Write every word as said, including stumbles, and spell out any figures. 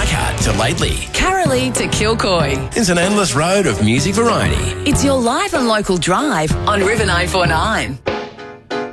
Leichhardt to Lately. Carolee to Kilcoy. It's an endless road of music variety. It's your live and local drive on River nine four nine.